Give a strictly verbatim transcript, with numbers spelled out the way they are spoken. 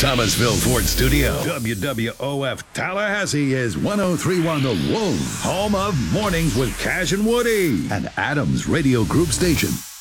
Thomasville Ford Studio. W W O F Tallahassee is one oh three point one The Wolf, home of Mornings with Cash and Woody, and Adams Radio Group Station.